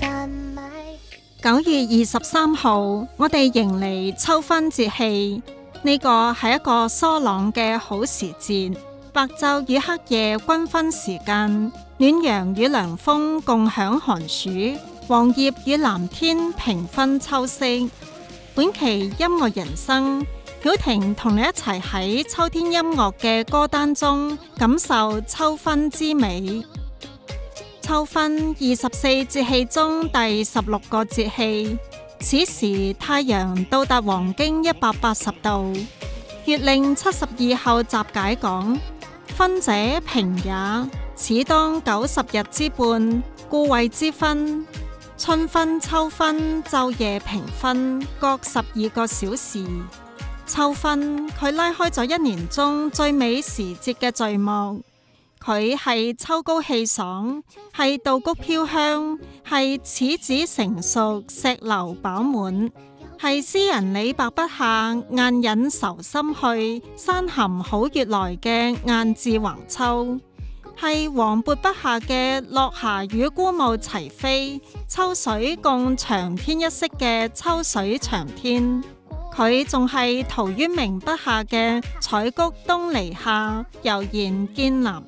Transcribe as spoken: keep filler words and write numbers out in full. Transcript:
九月二十三號，我哋迎嚟秋分節氣，呢個係一個疏朗嘅好時節，白晝與黑夜均分時間，暖陽與涼風共享寒暑，黃葉與藍天平分秋色。本期音樂人生，曉婷同你一齊喺秋天音樂嘅歌單中感受秋分之美。秋分二十四節氣中第十六個節氣，此時太陽到達黃經一百八十度。月令七十二候集解講：分者平也，此當九十日之半，故謂之分。春分、秋分晝夜平分，各十二個小時。秋分佢拉開咗一年中最美時節嘅序幕。佢係秋高氣爽，係稻谷飄香，係柿子成熟，石榴飽滿，係詩人李白筆下雁引愁心去，山含好月來嘅雁字橫秋，係王勃筆下嘅落霞與孤鶩齊飛，秋水共長天一色嘅秋水長天。佢仲係陶淵明筆下嘅采菊東籬下，悠然見南